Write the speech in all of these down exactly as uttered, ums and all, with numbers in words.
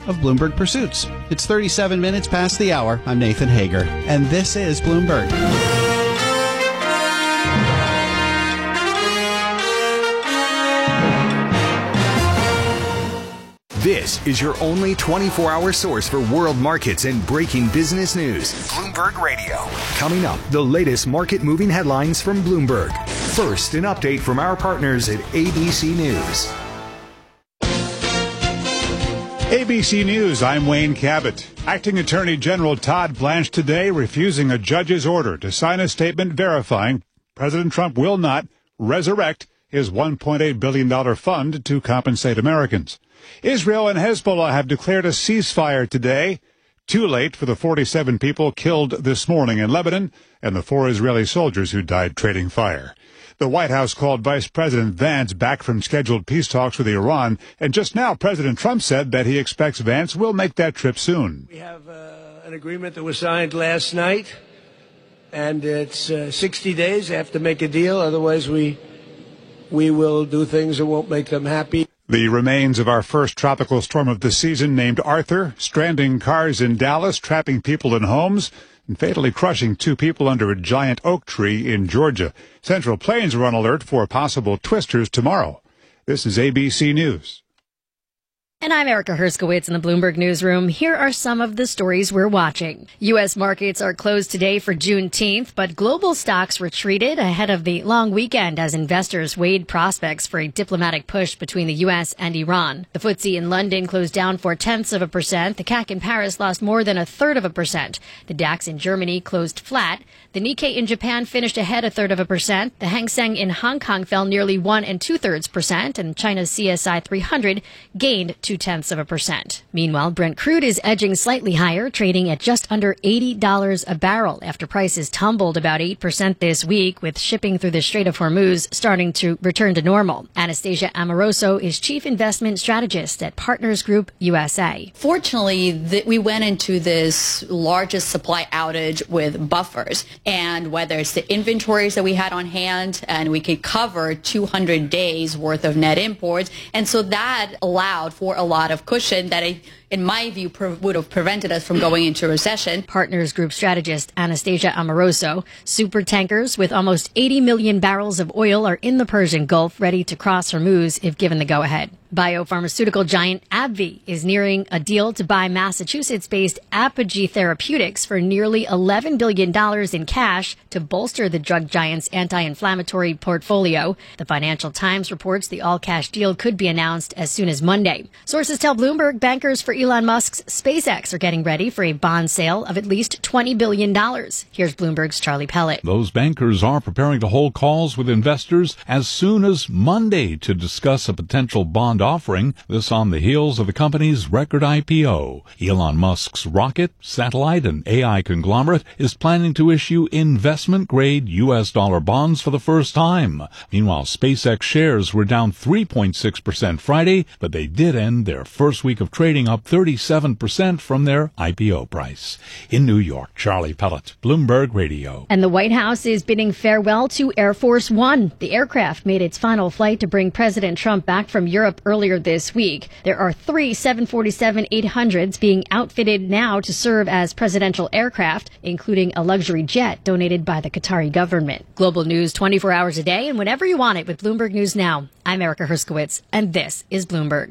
of Bloomberg Pursuits. It's thirty-seven minutes past the hour. I'm Nathan Hager, and this is Bloomberg. This is your only twenty-four hour source for world markets and breaking business news. Bloomberg Radio. Coming up, the latest market-moving headlines from Bloomberg. First, an update from our partners at A B C News. A B C News, I'm Wayne Cabot. Acting Attorney General Todd Blanche today refusing a judge's order to sign a statement verifying President Trump will not resurrect his one point eight billion dollars fund to compensate Americans. Israel and Hezbollah have declared a ceasefire today. Too late for the forty-seven people killed this morning in Lebanon and the four Israeli soldiers who died trading fire. The White House called Vice President Vance back from scheduled peace talks with Iran, and just now President Trump said that he expects Vance will make that trip soon. We have uh, an agreement that was signed last night, and it's uh, sixty days. They have to make a deal, otherwise we we will do things that won't make them happy. The remains of our first tropical storm of the season, named Arthur, stranding cars in Dallas, trapping people in homes, and fatally crushing two people under a giant oak tree in Georgia. Central Plains are on alert for possible twisters tomorrow. This is A B C News. And I'm Erica Herskowitz in the Bloomberg Newsroom. Here are some of the stories we're watching. U S markets are closed today for Juneteenth, but global stocks retreated ahead of the long weekend as investors weighed prospects for a diplomatic push between the U S and Iran. The F T S E in London closed down four-tenths of a percent. The C A C in Paris lost more than a third of a percent. The DAX in Germany closed flat. The Nikkei in Japan finished ahead a third of a percent. The Hang Seng in Hong Kong fell nearly one and two-thirds percent, and China's C S I three hundred gained two-tenths of a percent. Meanwhile, Brent crude is edging slightly higher, trading at just under eighty dollars a barrel after prices tumbled about eight percent this week, with shipping through the Strait of Hormuz starting to return to normal. Anastasia Amoroso is Chief Investment Strategist at Partners Group U S A. Fortunately, th- we went into this largest supply outage with buffers, and whether it's the inventories that we had on hand, and we could cover two hundred days worth of net imports, and so that allowed for a lot of cushion that I, in my view, pre- would have prevented us from going into recession. Partners Group strategist Anastasia Amoroso. Super tankers with almost eighty million barrels of oil are in the Persian Gulf, ready to cross Hormuz if given the go-ahead. Biopharmaceutical giant AbbVie is nearing a deal to buy Massachusetts-based Apogee Therapeutics for nearly eleven billion dollars in cash to bolster the drug giant's anti-inflammatory portfolio. The Financial Times reports the all-cash deal could be announced as soon as Monday. Sources tell Bloomberg bankers for Elon Musk's SpaceX are getting ready for a bond sale of at least twenty billion dollars. Here's Bloomberg's Charlie Pellet. Those bankers are preparing to hold calls with investors as soon as Monday to discuss a potential bond offering, this on the heels of the company's record I P O. Elon Musk's rocket, satellite, and A I conglomerate is planning to issue investment-grade U S dollar bonds for the first time. Meanwhile, SpaceX shares were down three point six percent Friday, but they did end their first week of trading up thirty-seven percent from their I P O price. In New York, Charlie Pellet, Bloomberg Radio. And the White House is bidding farewell to Air Force One. The aircraft made its final flight to bring President Trump back from Europe earlier this week. There are three seven forty-seven eight hundreds being outfitted now to serve as presidential aircraft, including a luxury jet donated by the Qatari government. Global news twenty-four hours a day and whenever you want it with Bloomberg News Now. I'm Erica Herskowitz, and this is Bloomberg.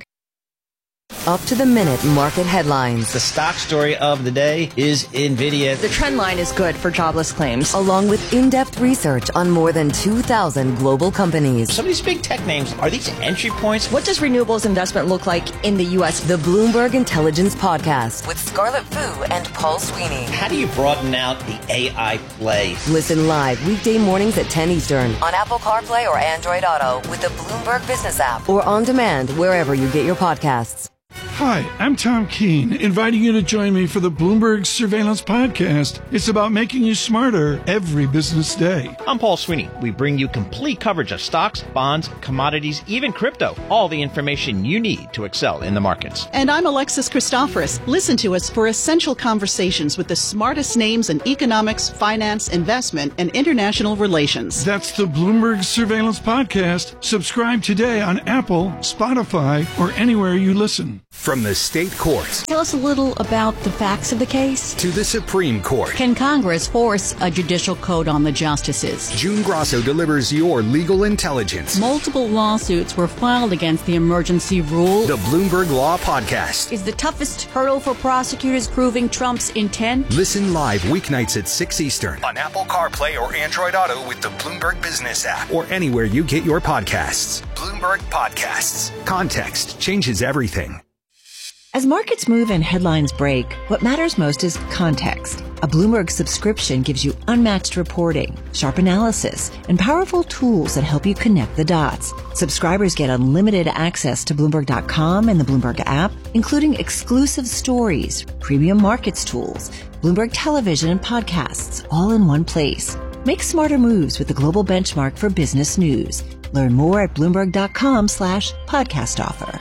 Up to the minute market headlines. The stock story of the day is NVIDIA. The trend line is good for jobless claims. Along with in-depth research on more than two thousand global companies. Some of these big tech names, are these entry points? What does renewables investment look like in the U S? The Bloomberg Intelligence Podcast with Scarlett Fu and Paul Sweeney. How do you broaden out the A I play? Listen live weekday mornings at ten Eastern on Apple CarPlay or Android Auto with the Bloomberg Business app or on demand wherever you get your podcasts. Hi, I'm Tom Keene, inviting you to join me for the Bloomberg Surveillance Podcast. It's about making you smarter every business day. I'm Paul Sweeney. We bring you complete coverage of stocks, bonds, commodities, even crypto. All the information you need to excel in the markets. And I'm Alexis Christoforous. Listen to us for essential conversations with the smartest names in economics, finance, investment, and international relations. That's the Bloomberg Surveillance Podcast. Subscribe today on Apple, Spotify, or anywhere you listen. From the state courts Tell us a little about the facts of the case. to the Supreme Court, Can Congress force a judicial code on the justices? June Grasso delivers your legal intelligence. Multiple lawsuits were filed against the emergency rule. The Bloomberg Law Podcast. Is the toughest hurdle for prosecutors proving Trump's intent? Listen live weeknights at six Eastern on Apple CarPlay or Android Auto with the Bloomberg Business app or anywhere you get your podcasts. Bloomberg Podcasts. Context changes everything. As markets move and headlines break, what matters most is context. A Bloomberg subscription gives you unmatched reporting, sharp analysis, and powerful tools that help you connect the dots. Subscribers get unlimited access to Bloomberg dot com and the Bloomberg app, including exclusive stories, premium markets tools, Bloomberg television and podcasts, all in one place. Make smarter moves with the global benchmark for business news. Learn more at Bloomberg dot com slash podcast offer.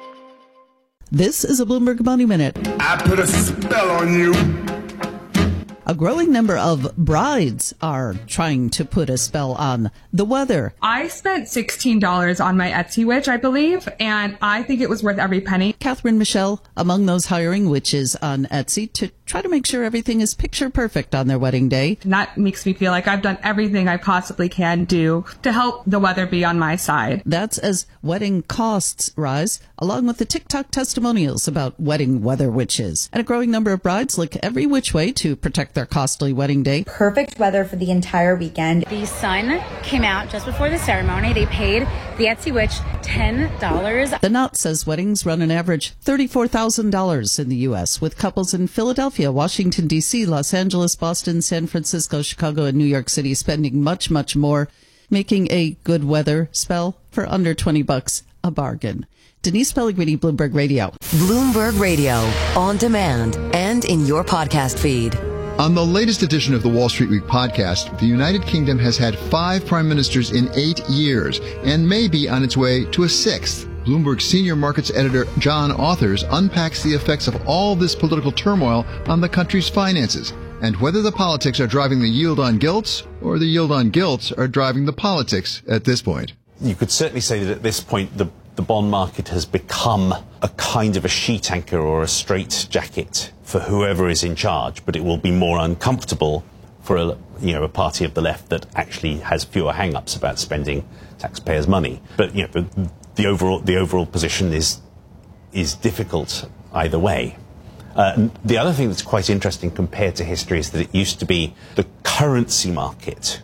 This is a Bloomberg Money Minute. I put a spell on you. A growing number of brides are trying to put a spell on the weather. I spent sixteen dollars on my Etsy witch, I believe, and I think it was worth every penny. Catherine Michelle, among those hiring witches on Etsy to try to make sure everything is picture perfect on their wedding day. And that makes me feel like I've done everything I possibly can do to help the weather be on my side. That's as wedding costs rise, along with the TikTok testimonials about wedding weather witches. And a growing number of brides look every which way to protect their costly wedding day. Perfect weather for the entire weekend. The sun came out just before the ceremony. They paid the Etsy witch ten dollars. The Knot says weddings run an average thirty-four thousand dollars in the U S, with couples in Philadelphia, Washington, D C, Los Angeles, Boston, San Francisco, Chicago, and New York City spending much, much more, making a good weather spell for under twenty bucks a bargain. Denise Pellegrini, Bloomberg Radio. Bloomberg Radio, on demand and in your podcast feed. On the latest edition of the Wall Street Week podcast, the United Kingdom has had five prime ministers in eight years and may be on its way to a sixth. Bloomberg senior markets editor John Authers unpacks the effects of all this political turmoil on the country's finances and whether the politics are driving the yield on gilts or the yield on gilts are driving the politics at this point. You could certainly say that at this point the the bond market has become a kind of a sheet anchor or a straitjacket for whoever is in charge, but it will be more uncomfortable for a, you know, a party of the left that actually has fewer hang-ups about spending taxpayers' money. But you know, the, the overall the overall position is is difficult either way. Uh, the other thing that's quite interesting compared to history is that it used to be the currency market.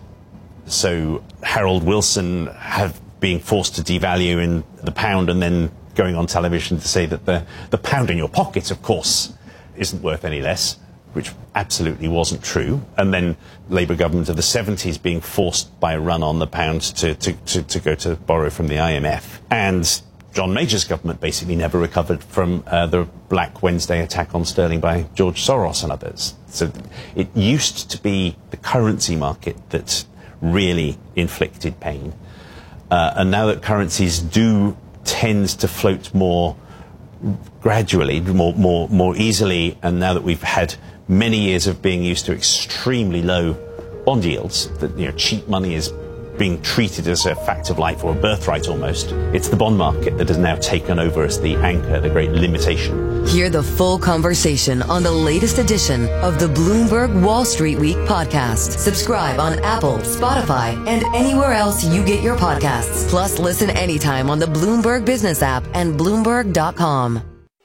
So Harold Wilson have being forced to devalue in the pound and then going on television to say that the, the pound in your pocket, of course, isn't worth any less, which absolutely wasn't true. And then Labour government of the seventies being forced by a run on the pound to, to, to, to go to borrow from the I M F. And John Major's government basically never recovered from uh, the Black Wednesday attack on sterling by George Soros and others. So it used to be the currency market that really inflicted pain. Uh, and now that currencies do tend to float more gradually, more, more, more easily, and now that we've had many years of being used to extremely low bond yields, that you know, cheap money is being treated as a fact of life or a birthright almost, it's the bond market that has now taken over as the anchor, the great limitation. Hear the full conversation on the latest edition of the Bloomberg Wall Street Week podcast. Subscribe on Apple, Spotify, and anywhere else you get your podcasts. Plus, listen anytime on the Bloomberg Business app and Bloomberg dot com.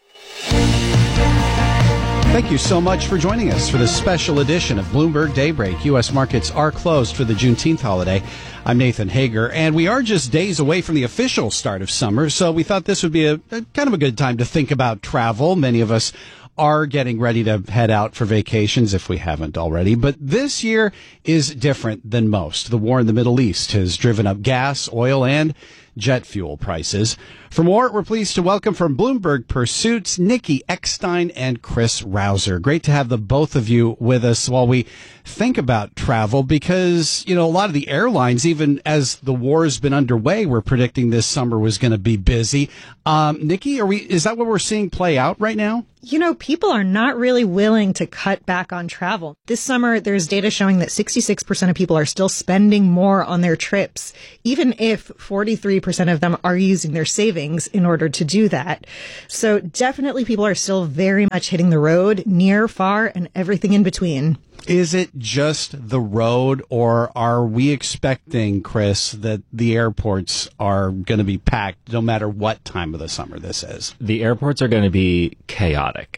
Thank you so much for joining us for this special edition of Bloomberg Daybreak. U S markets are closed for the Juneteenth holiday. I'm Nathan Hager, and we are just days away from the official start of summer, so we thought this would be a, a kind of a good time to think about travel. Many of us are getting ready to head out for vacations if we haven't already, but this year is different than most. The war in the Middle East has driven up gas, oil, and jet fuel prices. For more, we're pleased to welcome from Bloomberg Pursuits, Nikki Eckstein and Chris Rouser. Great to have the both of you with us while we think about travel, because, you know, a lot of the airlines, even as the war has been underway, were predicting this summer was going to be busy. Um, Nikki, are we, is that what we're seeing play out right now? You know, people are not really willing to cut back on travel. This summer, there's data showing that sixty-six percent of people are still spending more on their trips, even if forty-three forty percent of them are using their savings in order to do that. So definitely people are still very much hitting the road, near, far, and everything in between. Is it just the road, or are we expecting, Chris, that the airports are going to be packed no matter what time of the summer this is? The airports are going to be chaotic.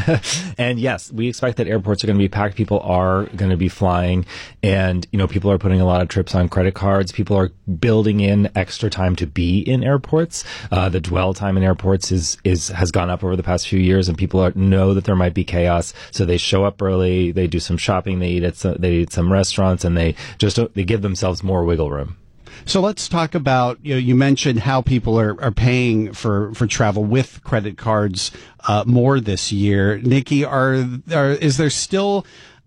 And yes, we expect that airports are going to be packed. People are going to be flying, and, you know, people are putting a lot of trips on credit cards. People are building in extra time to be in airports. Uh, the dwell time in airports is, is, has gone up over the past few years, and people are, know that there might be chaos. So they show up early, they do some shopping. Shopping, they eat at some, they eat at some restaurants, and they just they give themselves more wiggle room. So let's talk about, you know, you mentioned how people are, are paying for, for travel with credit cards uh, more this year. Nikki, are, are is there still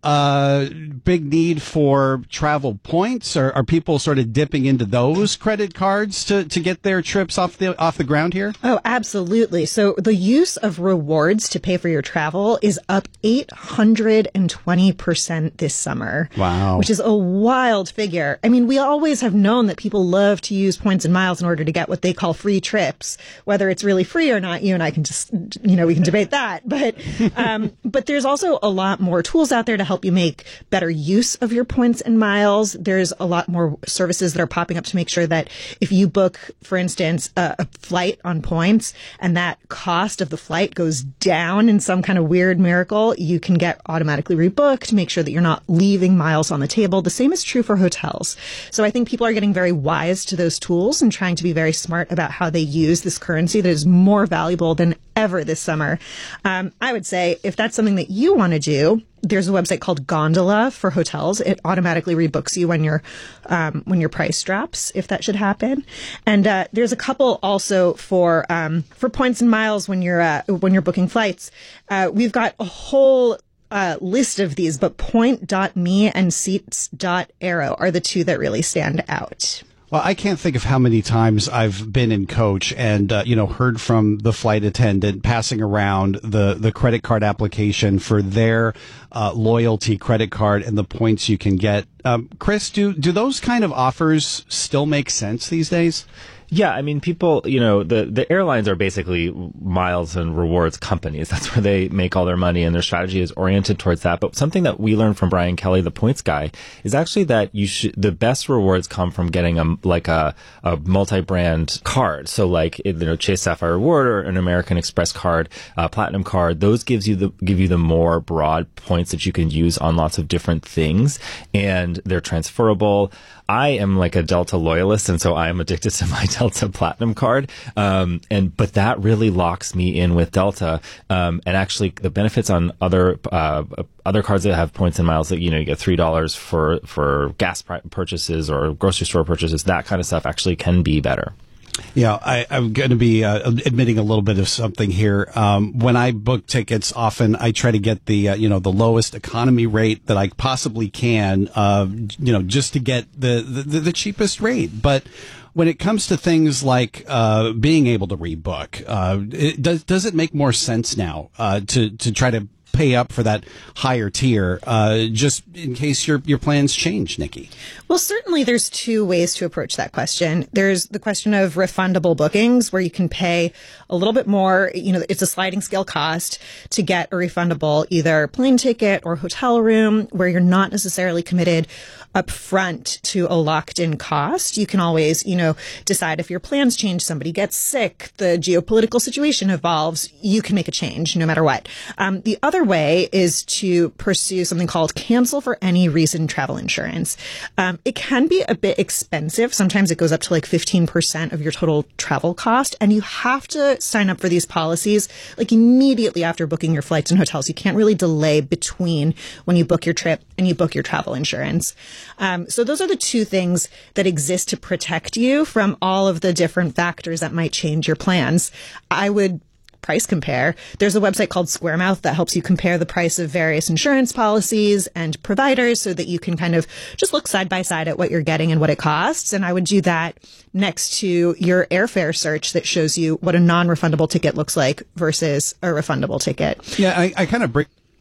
uh, big need for travel points? Or are people sort of dipping into those credit cards to, to get their trips off the off the ground here? Oh, absolutely. So the use of rewards to pay for your travel is up eight hundred twenty percent this summer. Wow. Which is a wild figure. I mean, we always have known that people love to use points and miles in order to get what they call free trips. Whether it's really free or not, you and I can just, you know, we can debate that. But, um, but there's also a lot more tools out there to help you make better use of your points and miles. There's a lot more services that are popping up to make sure that if you book, for instance, a, a flight on points and that cost of the flight goes down in some kind of weird miracle, you can get automatically rebooked, make sure that you're not leaving miles on the table. The same is true for hotels. So I think people are getting very wise to those tools and trying to be very smart about how they use this currency that is more valuable than ever this summer. Um, I would say if that's something that you want to do, there's a website called Gondola for hotels. It automatically rebooks you when your um, when your price drops, if that should happen. And uh, there's a couple also for um, for points and miles when you're uh, when you're booking flights. Uh, we've got a whole uh, list of these, but point dot me and seats dot aero are the two that really stand out. Well, I can't think of how many times I've been in coach and, uh, you know, heard from the flight attendant passing around the, the credit card application for their uh, loyalty credit card and the points you can get. Um, Chris, do, do those kind of offers still make sense these days? Yeah, I mean, people, you know, the, the airlines are basically miles and rewards companies. That's where they make all their money, and their strategy is oriented towards that. But something that we learned from Brian Kelly, the points guy, is actually that you should, the best rewards come from getting a, like a, a multi-brand card. So like, you know, Chase Sapphire Reward or an American Express card, uh, Platinum card, those gives you the, give you the more broad points that you can use on lots of different things, and they're transferable. I am like a Delta loyalist, and so I am addicted to my Delta Platinum card. Um, and, but that really locks me in with Delta. Um, and actually the benefits on other, uh, other cards that have points and miles that, you know, you get three dollars for, for gas purchases or grocery store purchases, that kind of stuff actually can be better. Yeah, I, I'm going to be uh, admitting a little bit of something here. Um, when I book tickets, often I try to get the uh, you know the lowest economy rate that I possibly can, uh, you know, just to get the, the the cheapest rate. But when it comes to things like uh, being able to rebook, uh, it, does does it make more sense now uh, to to try to pay up for that higher tier, uh, just in case your your plans change, Nikki? Well, certainly there's two ways to approach that question. There's the question of refundable bookings, where you can pay a little bit more. You know, it's a sliding scale cost to get a refundable either plane ticket or hotel room, where you're not necessarily committed up front to a locked in cost. You can always, you know, decide if your plans change, somebody gets sick, the geopolitical situation evolves, you can make a change no matter what. Um, the other way is to pursue something called cancel for any reason travel insurance. Um, it can be a bit expensive. Sometimes it goes up to like fifteen percent of your total travel cost. And you have to sign up for these policies like immediately after booking your flights and hotels. You can't really delay between when you book your trip and you book your travel insurance. Um, so those are the two things that exist to protect you from all of the different factors that might change your plans. I would price compare. There's a website called Squaremouth that helps you compare the price of various insurance policies and providers so that you can kind of just look side by side at what you're getting and what it costs. And I would do that next to your airfare search that shows you what a non-refundable ticket looks like versus a refundable ticket. Yeah, I, I kind of break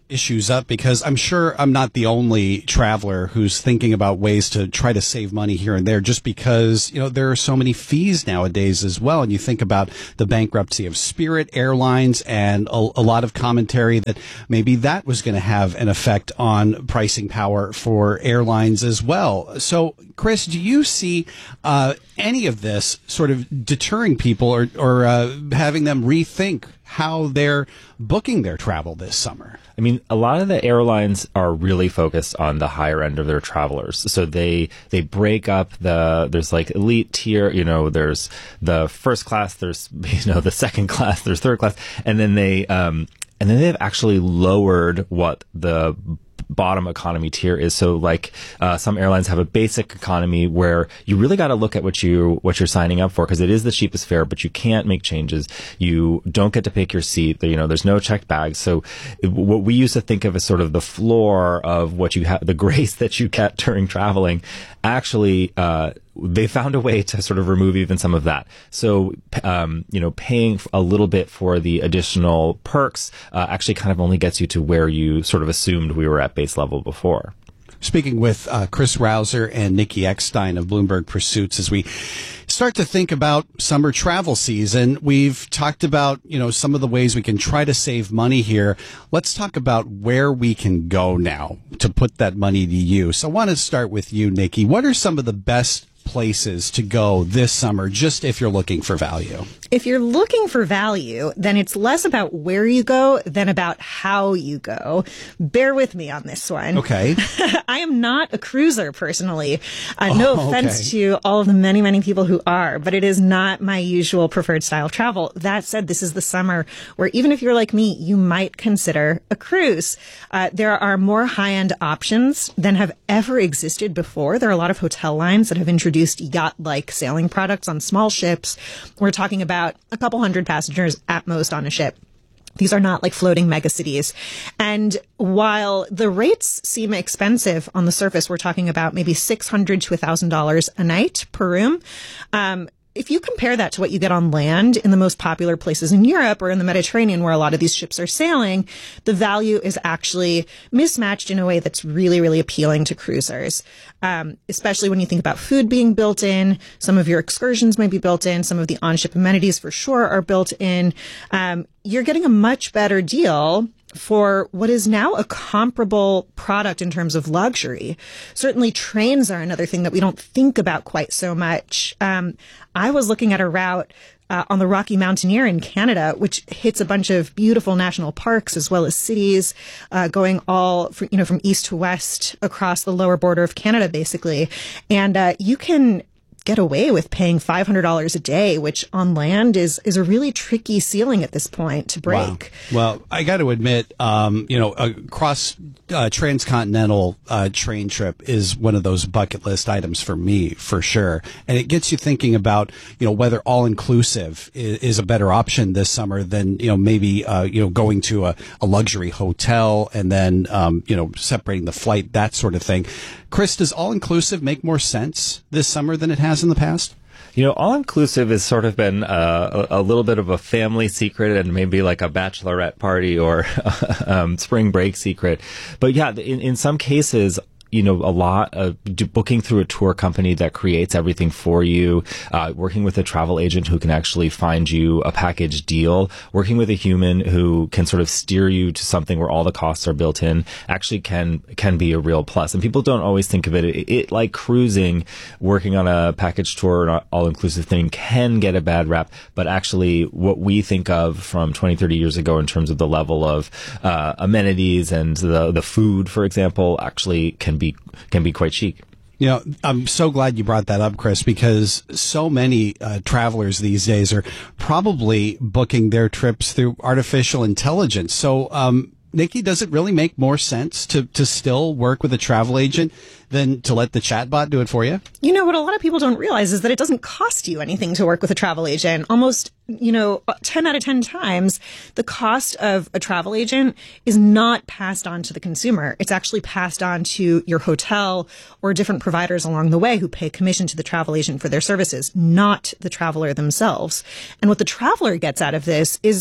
issues up because I'm sure I'm not the only traveler who's thinking about ways to try to save money here and there just because, you know, there are so many fees nowadays as well. And you think about the bankruptcy of Spirit Airlines and a, a lot of commentary that maybe that was going to have an effect on pricing power for airlines as well. So, Chris, do you see uh, any of this sort of deterring people or, or uh, having them rethink how they're booking their travel this summer? I mean, a lot of the airlines are really focused on the higher end of their travelers. So they, they break up the, there's like elite tier, you know, there's the first class, there's, you know, the second class, there's third class. And then they, um, and then they've actually lowered what the bottom economy tier is. So like uh, some airlines have a basic economy where you really got to look at what you what you're signing up for because it is the cheapest fare, but you can't make changes. You don't get to pick your seat. You know, there's no checked bags. So it, what we used to think of as sort of the floor of what you have, the grace that you get during traveling, actually uh, they found a way to sort of remove even some of that. So, um, you know, paying a little bit for the additional perks uh, actually kind of only gets you to where you sort of assumed we were at base level before. Speaking with uh, Chris Rausser and Nikki Eckstein of Bloomberg Pursuits, as we start to think about summer travel season, we've talked about, you know, some of the ways we can try to save money here. Let's talk about where we can go now to put that money to use. I want to start with you, Nikki. What are some of the best places to go this summer, just if you're looking for value? If you're looking for value, then it's less about where you go than about how you go. Bear with me on this one. Okay. I am not a cruiser personally. Uh, no oh, offense okay. to all of the many, many people who are, but it is not my usual preferred style of travel. That said, this is the summer where even if you're like me, you might consider a cruise. Uh, there are more high-end options than have ever existed before. There are a lot of hotel lines that have introduced yacht-like sailing products on small ships. We're talking about a couple hundred passengers at most on a ship. These are not like floating megacities. And while the rates seem expensive on the surface, we're talking about maybe six hundred dollars to one thousand dollars a night per room. Um, If you compare that to what you get on land in the most popular places in Europe or in the Mediterranean where a lot of these ships are sailing, the value is actually mismatched in a way that's really, really appealing to cruisers. Um, especially when you think about food being built in, some of your excursions might be built in, some of the on-ship amenities for sure are built in. Um, you're getting a much better deal for what is now a comparable product in terms of luxury. Certainly trains are another thing that we don't think about quite so much. Um, I was looking at a route uh, on the Rocky Mountaineer in Canada, which hits a bunch of beautiful national parks as well as cities, uh, going all, from, you know, from east to west across the lower border of Canada, basically. And uh, you can get away with paying five hundred dollars a day, which on land is is a really tricky ceiling at this point to break. Wow. Well, I got to admit, um, you know, a cross uh, transcontinental uh, train trip is one of those bucket list items for me, for sure. And it gets you thinking about, you know, whether all inclusive is, is a better option this summer than, you know, maybe, uh, you know, going to a, a luxury hotel and then, um, you know, separating the flight, that sort of thing. Chris, does all inclusive make more sense this summer than it has in the past? You know, all-inclusive has sort of been uh, a, a little bit of a family secret and maybe like a bachelorette party or um, spring break secret. But yeah, in, in some cases, you know, a lot of booking through a tour company that creates everything for you, uh, working with a travel agent who can actually find you a package deal, working with a human who can sort of steer you to something where all the costs are built in, actually can can be a real plus. And people don't always think of it. It, it like cruising, working on a package tour, an all-inclusive thing can get a bad rap, but actually what we think of from twenty, thirty years ago in terms of the level of uh, amenities and the, the food, for example, actually can be can be quite chic. You know, I'm so glad you brought that up, Chris, because so many uh, travelers these days are probably booking their trips through artificial intelligence. So, um, Nikki, does it really make more sense to, to still work with a travel agent than to let the chatbot do it for you? You know, what a lot of people don't realize is that it doesn't cost you anything to work with a travel agent. Almost, you know, ten out of ten times, the cost of a travel agent is not passed on to the consumer. It's actually passed on to your hotel or different providers along the way who pay commission to the travel agent for their services, not the traveler themselves. And what the traveler gets out of this is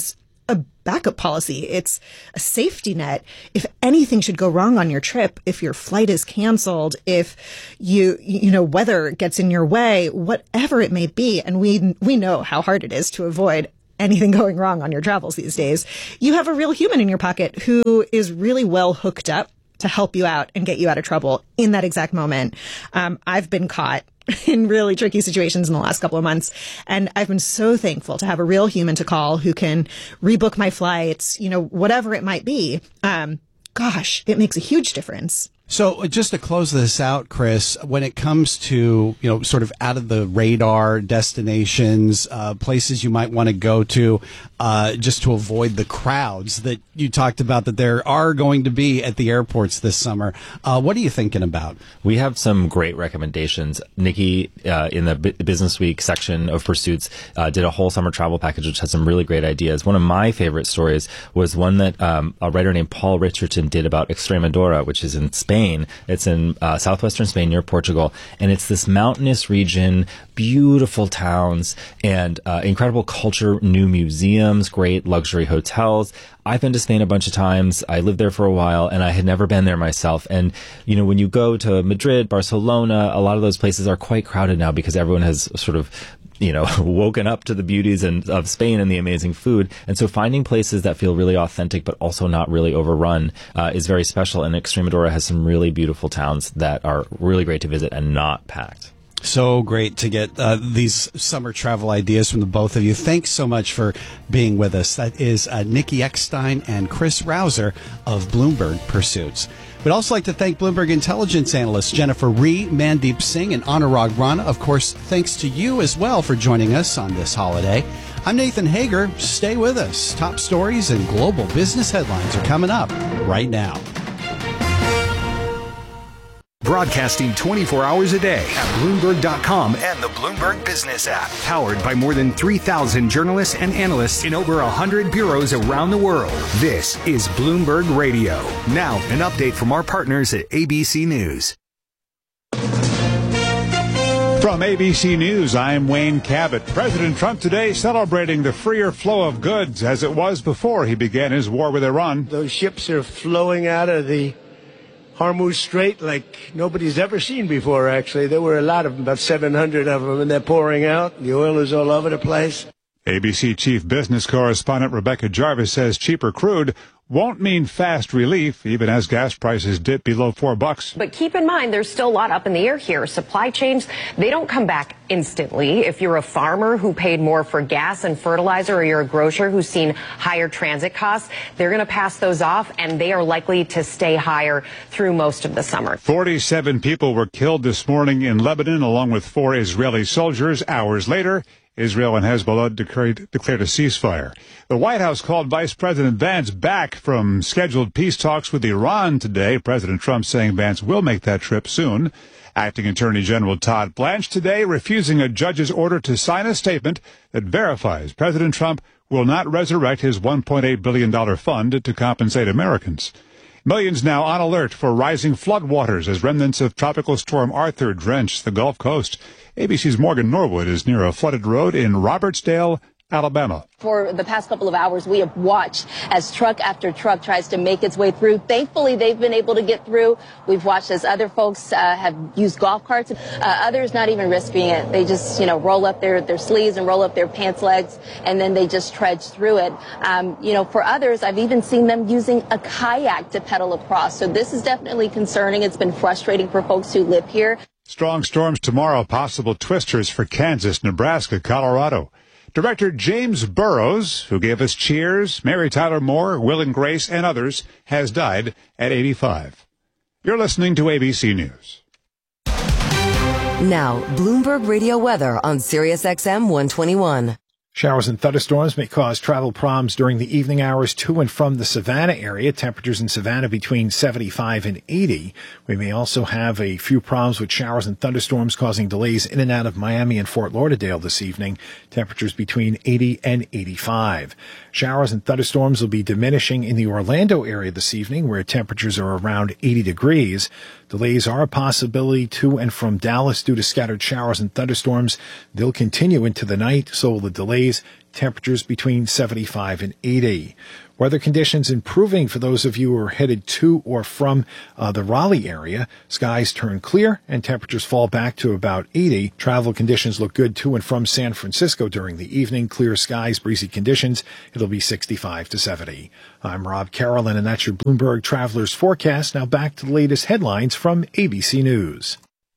a backup policy. It's a safety net. If anything should go wrong on your trip, if your flight is canceled, if you, you know, weather gets in your way, whatever it may be. And we, we know how hard it is to avoid anything going wrong on your travels these days. You have a real human in your pocket who is really well hooked up to help you out and get you out of trouble in that exact moment. Um, I've been caught in really tricky situations in the last couple of months. And I've been so thankful to have a real human to call who can rebook my flights, you know, whatever it might be. Um, gosh, it makes a huge difference. So just to close this out, Chris, when it comes to, you know, sort of out of the radar destinations, uh, places you might want to go to, uh, just to avoid the crowds that you talked about that there are going to be at the airports this summer, uh, what are you thinking about? We have some great recommendations. Nikki, uh, in the B- Business Week section of Pursuits, uh, did a whole summer travel package, which has some really great ideas. One of my favorite stories was one that um, a writer named Paul Richardson did about Extremadura, which is in Spain. It's in uh, southwestern Spain near Portugal, and it's this mountainous region, beautiful towns, and uh, incredible culture, new museums, great luxury hotels. I've been to Spain a bunch of times. I lived there for a while, and I had never been there myself. And, you know, when you go to Madrid, Barcelona, a lot of those places are quite crowded now because everyone has sort of, you know, woken up to the beauties and of Spain and the amazing food. And so finding places that feel really authentic but also not really overrun uh, is very special. And Extremadura has some really beautiful towns that are really great to visit and not packed. So great to get uh, these summer travel ideas from the both of you. Thanks so much for being with us. That is uh, Nikki Eckstein and Chris Rausser of Bloomberg Pursuits. We'd also like to thank Bloomberg intelligence analysts Jennifer Rhee, Mandeep Singh, and Anurag Rana. Of course, thanks to you as well for joining us on this holiday. I'm Nathan Hager. Stay with us. Top stories and global business headlines are coming up right now. Broadcasting twenty-four hours a day at Bloomberg dot com and the Bloomberg Business app. Powered by more than three thousand journalists and analysts in over one hundred bureaus around the world. This is Bloomberg Radio. Now, an update from our partners at A B C News. From A B C News, I'm Wayne Cabot. President Trump today celebrating the freer flow of goods as it was before he began his war with Iran. Those ships are flowing out of the Hormuz Strait like nobody's ever seen before, actually. There were a lot of them, about seven hundred of them, and they're pouring out. The oil is all over the place. A B C chief business correspondent Rebecca Jarvis says cheaper crude won't mean fast relief, even as gas prices dip below four bucks. But keep in mind, there's still a lot up in the air here. Supply chains, they don't come back instantly. If you're a farmer who paid more for gas and fertilizer, or you're a grocer who's seen higher transit costs, they're going to pass those off, and they are likely to stay higher through most of the summer. forty-seven people were killed this morning in Lebanon, along with four Israeli soldiers. Hours later, Israel and Hezbollah declared, declared a ceasefire. The White House called Vice President Vance back from scheduled peace talks with Iran today. President Trump saying Vance will make that trip soon. Acting Attorney General Todd Blanche today refusing a judge's order to sign a statement that verifies President Trump will not resurrect his one point eight billion dollars fund to compensate Americans. Millions now on alert for rising floodwaters as remnants of Tropical Storm Arthur drench the Gulf Coast. A B C's Morgan Norwood is near a flooded road in Robertsdale, Alabama. For the past couple of hours, we have watched as truck after truck tries to make its way through. Thankfully, they've been able to get through. We've watched as other folks uh, have used golf carts. Uh, others not even risking it. They just, you know, roll up their, their sleeves and roll up their pants legs, and then they just trudge through it. Um, you know, for others, I've even seen them using a kayak to pedal across. So this is definitely concerning. It's been frustrating for folks who live here. Strong storms tomorrow, possible twisters for Kansas, Nebraska, Colorado. Director James Burrows, who gave us Cheers, Mary Tyler Moore, Will and Grace, and others, has died at eighty-five. You're listening to A B C News. Now, Bloomberg Radio weather on Sirius X M one twenty-one. Showers and thunderstorms may cause travel problems during the evening hours to and from the Savannah area. Temperatures in Savannah between seventy-five and eighty. We may also have a few problems with showers and thunderstorms causing delays in and out of Miami and Fort Lauderdale this evening. Temperatures between eighty and eighty-five. Showers and thunderstorms will be diminishing in the Orlando area this evening, where temperatures are around eighty degrees. Delays are a possibility to and from Dallas due to scattered showers and thunderstorms. They'll continue into the night, so will the delays days, temperatures between seventy-five and eighty. Weather conditions improving for those of you who are headed to or from uh, the Raleigh area. Skies turn clear and temperatures fall back to about eighty. Travel conditions look good to and from San Francisco during the evening. Clear skies, breezy conditions. It'll be sixty-five to seventy. I'm Rob Carolyn, and that's your Bloomberg Travelers Forecast. Now back to the latest headlines from A B C News.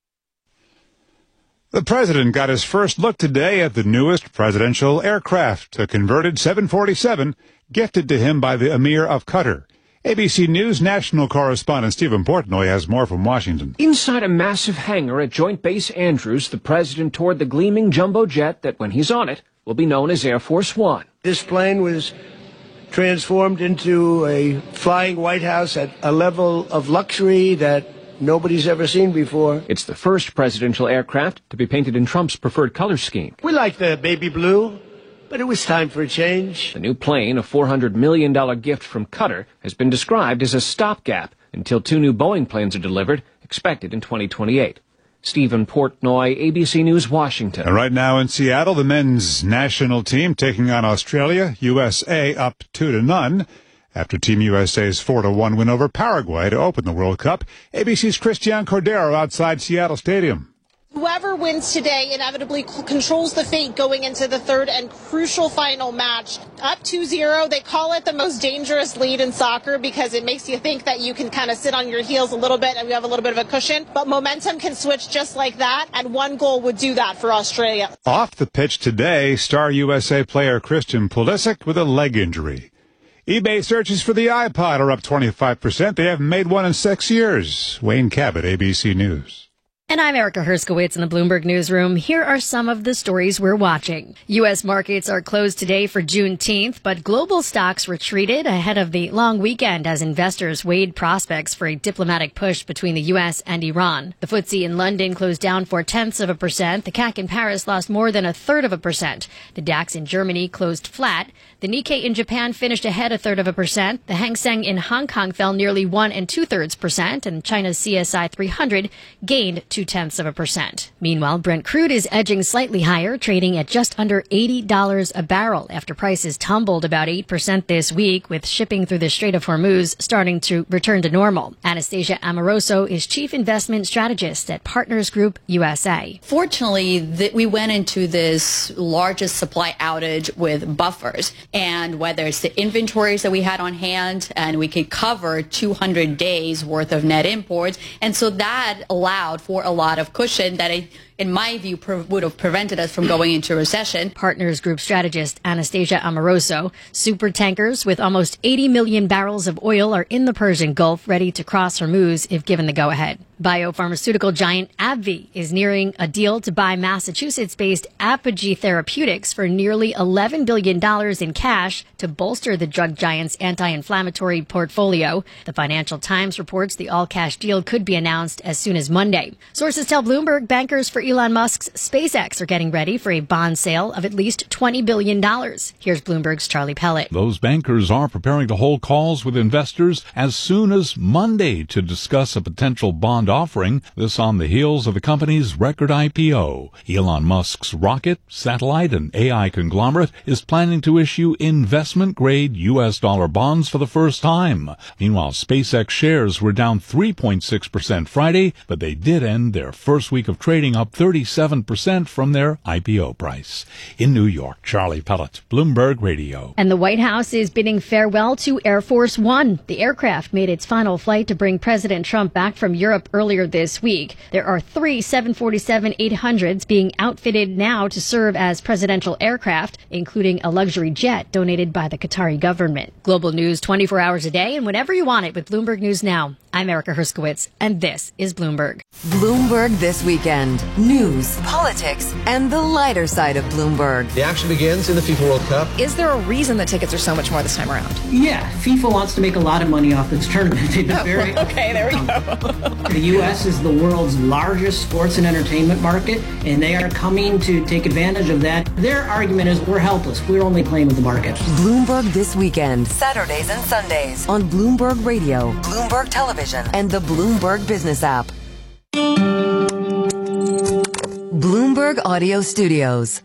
The president got his first look today at the newest presidential aircraft, a converted seven forty-seven gifted to him by the Emir of Qatar. A B C News national correspondent Stephen Portnoy has more from Washington. Inside a massive hangar at Joint Base Andrews, the president toured the gleaming jumbo jet that, when he's on it, will be known as Air Force One. This plane was transformed into a flying White House at a level of luxury that nobody's ever seen before. It's the first presidential aircraft to be painted in Trump's preferred color scheme. We like the baby blue, but it was time for a change. The new plane, a four hundred million dollars gift from Qatar, has been described as a stopgap until two new Boeing planes are delivered, expected in twenty twenty-eight. Stephen Portnoy, A B C News, Washington. And right now in Seattle, the men's national team taking on Australia, U S A up two to none. After Team U S A's four to one win over Paraguay to open the World Cup. A B C's Christian Cordero outside Seattle Stadium. Whoever wins today inevitably c- controls the fate going into the third and crucial final match. Up two zero, they call it the most dangerous lead in soccer because it makes you think that you can kind of sit on your heels a little bit and we have a little bit of a cushion. But momentum can switch just like that, and one goal would do that for Australia. Off the pitch today, star U S A player Christian Pulisic with a leg injury. eBay searches for the iPod are up twenty-five percent. They haven't made one in six years. Wayne Cabot, A B C News. And I'm Erica Herskowitz in the Bloomberg Newsroom. Here are some of the stories we're watching. U S markets are closed today for Juneteenth, but global stocks retreated ahead of the long weekend as investors weighed prospects for a diplomatic push between the U S and Iran. The F T S E in London closed down four-tenths of a percent. The C A C in Paris lost more than a third of a percent. The DAX in Germany closed flat. The Nikkei in Japan finished ahead a third of a percent. The Hang Seng in Hong Kong fell nearly one and two-thirds percent, and China's C S I three hundred gained two-tenths of a percent. Meanwhile, Brent crude is edging slightly higher, trading at just under eighty dollars a barrel after prices tumbled about eight percent this week, with shipping through the Strait of Hormuz starting to return to normal. Anastasia Amoroso is chief investment strategist at Partners Group U S A. Fortunately, that we went into this largest supply outage with buffers, and whether it's the inventories that we had on hand, and we could cover two hundred days worth of net imports, and so that allowed for a lot of cushion that I, in my view, pre- would have prevented us from going into recession. Partners Group strategist Anastasia Amoroso. Super tankers with almost eighty million barrels of oil are in the Persian Gulf, ready to cross Hormuz if given the go-ahead. Biopharmaceutical giant AbbVie is nearing a deal to buy Massachusetts-based Apogee Therapeutics for nearly eleven billion dollars in cash to bolster the drug giant's anti-inflammatory portfolio. The Financial Times reports the all-cash deal could be announced as soon as Monday. Sources tell Bloomberg bankers for Elon Musk's SpaceX are getting ready for a bond sale of at least twenty billion dollars. Here's Bloomberg's Charlie Pellet. Those bankers are preparing to hold calls with investors as soon as Monday to discuss a potential bond offering, this on the heels of the company's record I P O. Elon Musk's rocket, satellite, and A I conglomerate is planning to issue investment-grade U S dollar bonds for the first time. Meanwhile, SpaceX shares were down three point six percent Friday, but they did end their first week of trading up thirty-seven percent from their I P O price. In New York, Charlie Pellet, Bloomberg Radio. And the White House is bidding farewell to Air Force One. The aircraft made its final flight to bring President Trump back from Europe earlier this week. There are three seven forty-seven eight hundreds being outfitted now to serve as presidential aircraft, including a luxury jet donated by the Qatari government. Global news twenty-four hours a day and whenever you want it with Bloomberg News Now. I'm Erica Herskowitz, and this is Bloomberg. Bloomberg This Weekend. News, politics, and the lighter side of Bloomberg. The action begins in the FIFA World Cup. Is there a reason that tickets are so much more this time around? Yeah, FIFA wants to make a lot of money off this tournament. They've been very okay, there we go. The U S is the world's largest sports and entertainment market, and they are coming to take advantage of that. Their argument is we're helpless. We're only playing with the market. Bloomberg This Weekend, Saturdays and Sundays on Bloomberg Radio, Bloomberg Television, and the Bloomberg Business app. Bloomberg Audio Studios. Podcast.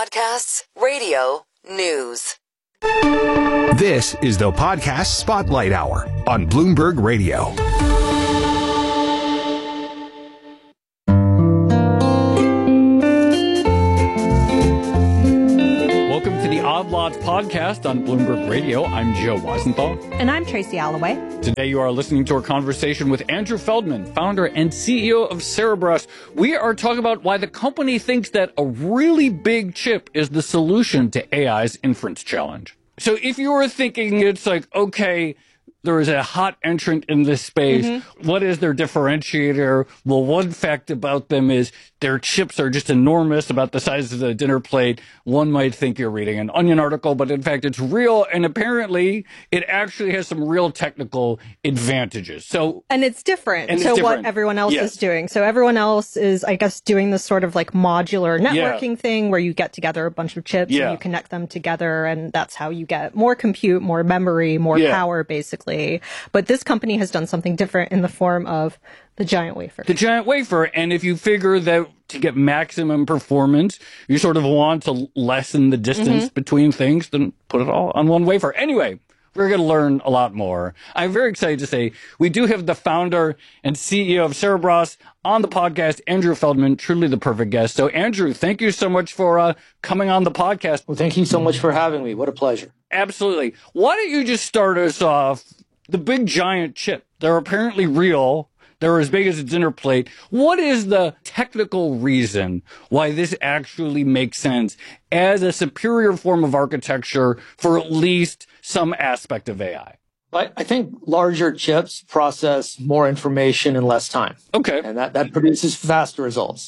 Podcasts, radio, news. This is the Podcast Spotlight Hour on Bloomberg Radio. Welcome to the Odd Lots podcast on Bloomberg Radio. I'm Joe Weisenthal. And I'm Tracy Alloway. Today you are listening to our conversation with Andrew Feldman, founder and C E O of Cerebras. We are talking about why the company thinks that a really big chip is the solution to A I's inference challenge. So if you were thinking it's like, okay, there is a hot entrant in this space. Mm-hmm. What is their differentiator? Well, one fact about them is their chips are just enormous, about the size of the dinner plate. One might think you're reading an Onion article, but in fact, it's real. And apparently, it actually has some real technical advantages. So, and it's different and to it's different. what everyone else yes. is doing. So everyone else is, I guess, doing this sort of like modular networking yeah. thing where you get together a bunch of chips yeah. and you connect them together. And that's how you get more compute, more memory, more yeah. power, basically. But this company has done something different in the form of the giant wafer. The giant wafer. And if you figure that to get maximum performance, you sort of want to lessen the distance mm-hmm. between things, then put it all on one wafer. Anyway, we're going to learn a lot more. I'm very excited to say we do have the founder and C E O of Cerebras on the podcast, Andrew Feldman, truly the perfect guest. So, Andrew, thank you so much for uh, coming on the podcast. Well, thank you so much for having me. What a pleasure. Absolutely. Why don't you just start us off? The big giant chip, they're apparently real. They're as big as a dinner plate. What is the technical reason why this actually makes sense as a superior form of architecture for at least some aspect of A I? I think larger chips process more information in less time. Okay. And that, that produces faster results.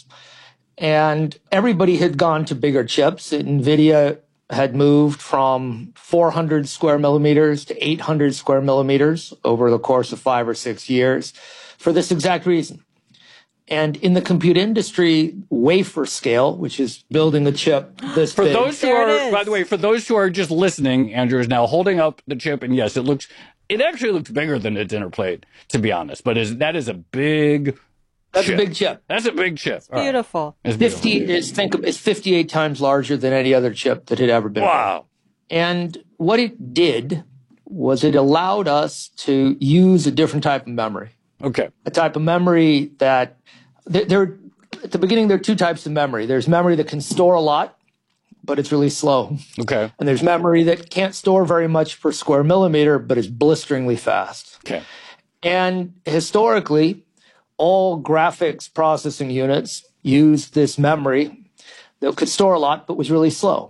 And everybody had gone to bigger chips. NVIDIA had moved from four hundred square millimeters to eight hundred square millimeters over the course of five or six years for this exact reason. And in the compute industry, wafer scale, which is building a chip this for big. For those who are, by the way, for those who are just listening, Andrew is now holding up the chip, and yes, it looks, it actually looks bigger than a dinner plate, to be honest. But is that is a big That's chip. a big chip. That's a big chip. It's beautiful. Right. It's fifty beautiful. is think of, it's fifty-eight times larger than any other chip that had ever been. Wow. Made. And what it did was it allowed us to use a different type of memory. Okay. A type of memory that there, there at the beginning there are two types of memory. There's memory that can store a lot, but it's really slow. Okay. And there's memory that can't store very much per square millimeter, but is blisteringly fast. Okay. And historically, all graphics processing units used this memory that could store a lot, but was really slow.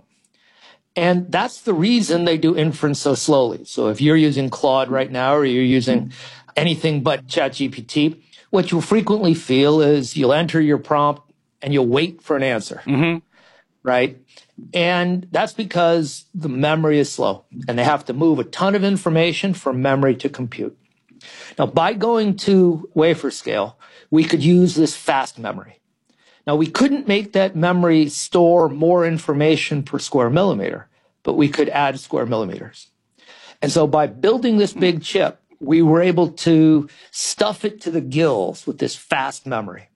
And that's the reason they do inference so slowly. So if you're using Claude right now, or you're using anything but ChatGPT, what you'll frequently feel is you'll enter your prompt and you'll wait for an answer, mm-hmm. right? And that's because the memory is slow, and they have to move a ton of information from memory to compute. Now, by going to wafer scale, we could use this fast memory. Now, we couldn't make that memory store more information per square millimeter, but we could add square millimeters. And so by building this big chip, we were able to stuff it to the gills with this fast memory.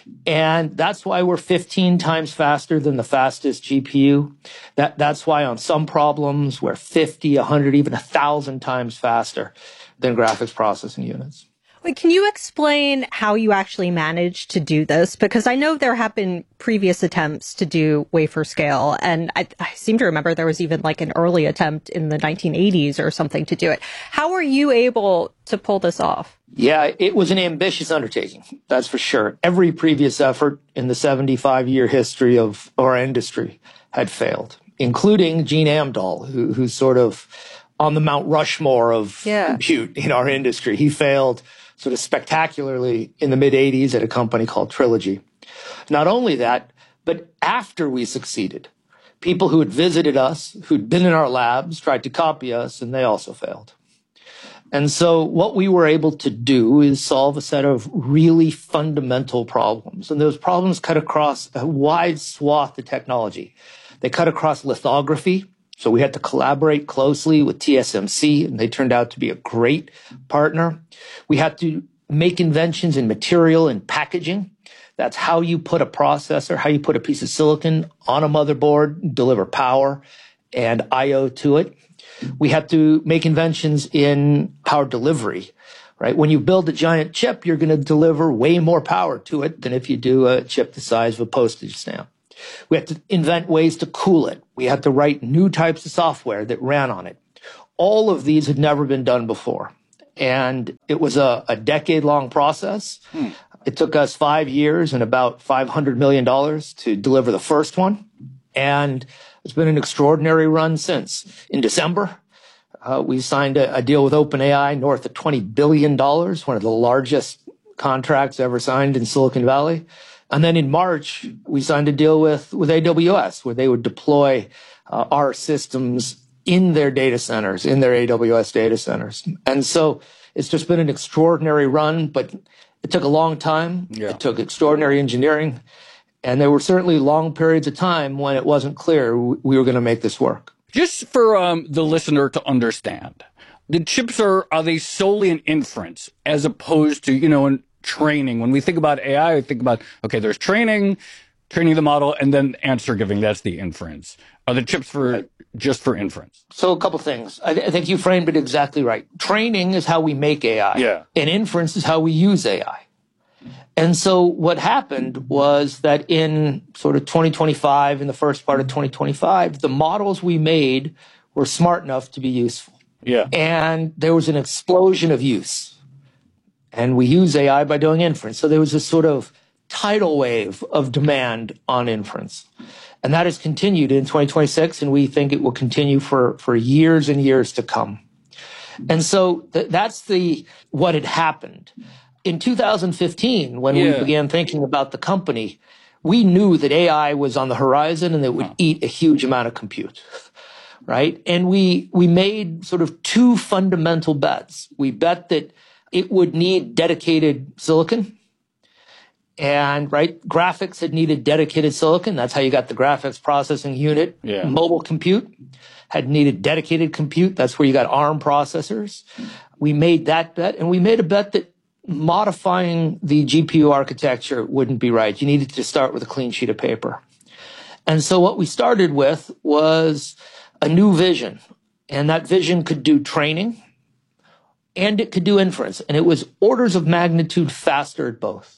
And that's why we're fifteen times faster than the fastest G P U. That, that's why on some problems we're fifty, one hundred, even one thousand times faster than graphics processing units. Wait, can you explain how you actually managed to do this? Because I know there have been previous attempts to do wafer scale, and I, I seem to remember there was even like an early attempt in the nineteen eighties or something to do it. How were you able to pull this off? Yeah, it was an ambitious undertaking, that's for sure. Every previous effort in the seventy-five year history of our industry had failed, including Gene Amdahl, who, who's sort of on the Mount Rushmore of yeah. compute in our industry. He failed sort of spectacularly in the mid eighties at a company called Trilogy. Not only that, but after we succeeded, people who had visited us, who'd been in our labs, tried to copy us, and they also failed. And so what we were able to do is solve a set of really fundamental problems. And those problems cut across a wide swath of technology. They cut across lithography. So we had to collaborate closely with T S M C, and they turned out to be a great partner. We had to make inventions in material and packaging. That's how you put a processor, how you put a piece of silicon on a motherboard, deliver power and I O to it. We have to make inventions in power delivery, right? When you build a giant chip, you're going to deliver way more power to it than if you do a chip the size of a postage stamp. We have to invent ways to cool it. We have to write new types of software that ran on it. All of these had never been done before. And it was a, a decade-long process. Hmm. It took us five years and about five hundred million dollars to deliver the first one. And it's been an extraordinary run since. In December, uh, we signed a, a deal with OpenAI north of twenty billion dollars, one of the largest contracts ever signed in Silicon Valley. And then in March, we signed a deal with, with A W S, where they would deploy uh, our systems in their data centers, in their A W S data centers. And so it's just been an extraordinary run, but it took a long time. Yeah. It took extraordinary engineering. And there were certainly long periods of time when it wasn't clear we were going to make this work. Just for um, the listener to understand, the chips are, are they solely an inference as opposed to, you know, in training? When we think about A I, we think about, okay, there's training, training the model, and then answer giving. That's the inference. Are the chips for just for inference? So a couple things. I, th- I think you framed it exactly right. Training is how we make A I. Yeah. And inference is how we use A I. And so what happened was that in sort of twenty twenty-five, in the first part of twenty twenty-five, the models we made were smart enough to be useful. Yeah. And there was an explosion of use. And we use A I by doing inference. So there was this sort of tidal wave of demand on inference. And that has continued in twenty twenty-six, and we think it will continue for, for years and years to come. And so th- that's the what had happened. In two thousand fifteen, when yeah. we began thinking about the company, we knew that A I was on the horizon and that it would eat a huge amount of compute, right? And we we made sort of two fundamental bets. We bet that it would need dedicated silicon. And, right, graphics had needed dedicated silicon. That's how you got the graphics processing unit. Yeah. Mobile compute had needed dedicated compute. That's where you got ARM processors. We made that bet, and we made a bet that modifying the G P U architecture wouldn't be right. You needed to start with a clean sheet of paper. And so what we started with was a new vision. And that vision could do training, and it could do inference. And it was orders of magnitude faster at both.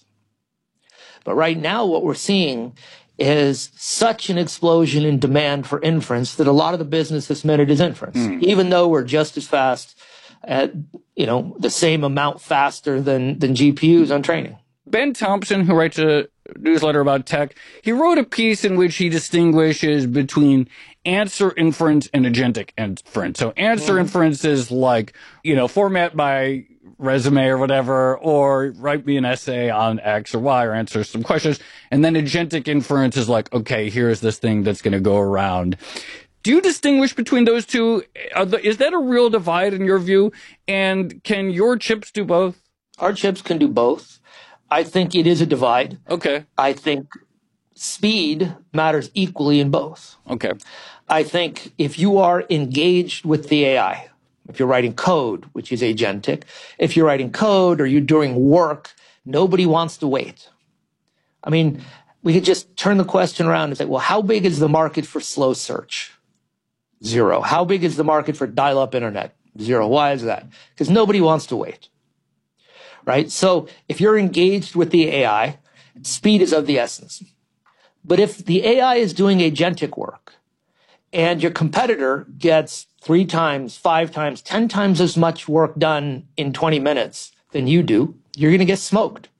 But right now, what we're seeing is such an explosion in demand for inference that a lot of the business this minute is inference, mm. even though we're just as fast at, you know, the same amount faster than, than G P Us on training. Ben Thompson, who writes a newsletter about tech, he wrote a piece in which he distinguishes between answer inference and agentic inference. So answer mm. inference is like, you know, format my resume or whatever, or write me an essay on X or Y, or answer some questions. And then agentic inference is like, okay, here's this thing that's going to go around. Do you distinguish between those two? Are the, is that a real divide in your view? And can your chips do both? Our chips can do both. I think it is a divide. Okay. I think speed matters equally in both. Okay. I think if you are engaged with the A I, if you're writing code, which is agentic, if you're writing code or you're doing work, nobody wants to wait. I mean, we could just turn the question around and say, well, how big is the market for slow search? Zero. How big is the market for dial-up internet? Zero. Why is that? Because nobody wants to wait, right? So if you're engaged with the A I, speed is of the essence. But if the A I is doing agentic work and your competitor gets three times, five times, ten times as much work done in twenty minutes than you do, you're going to get smoked.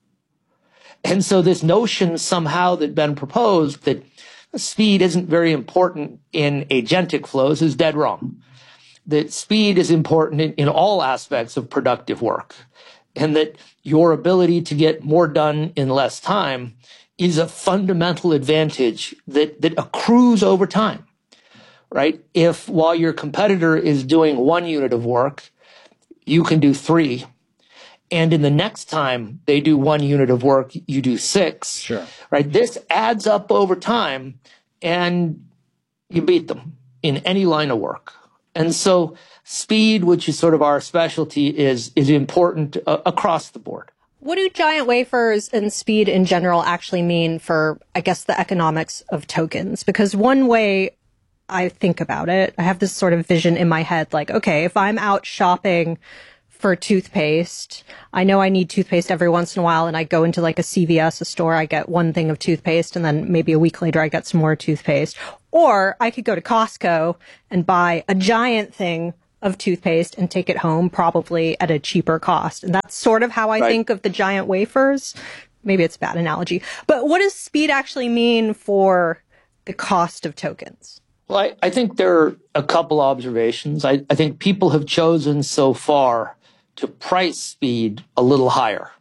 And so this notion somehow that been proposed that speed isn't very important in agentic flows is dead wrong. That speed is important in, in all aspects of productive work, and that your ability to get more done in less time is a fundamental advantage that, that accrues over time. Right? If while your competitor is doing one unit of work, you can do three, and in the next time they do one unit of work, you do six. Sure. Right? This adds up over time, and you beat them in any line of work. And so speed, which is sort of our specialty, is, is important uh, across the board. What do giant wafers and speed in general actually mean for, I guess, the economics of tokens? Because one way I think about it, I have this sort of vision in my head, like, okay, if I'm out shopping for toothpaste, I know I need toothpaste every once in a while, and I go into like a C V S, a store, I get one thing of toothpaste, and then maybe a week later I get some more toothpaste. Or I could go to Costco and buy a giant thing of toothpaste and take it home, probably at a cheaper cost. And that's sort of how I right. think of the giant wafers. Maybe it's a bad analogy. But what does speed actually mean for the cost of tokens? Well, I, I think there are a couple observations. I, I think people have chosen so far to price speed a little higher.